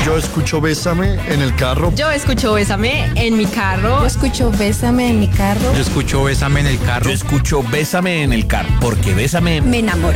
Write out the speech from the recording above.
Yo escucho Bésame en el carro. Yo escucho Bésame en mi carro. Yo escucho Bésame en mi carro. Yo escucho Bésame en el carro. Yo escucho Bésame en el carro, porque Bésame Me enamora.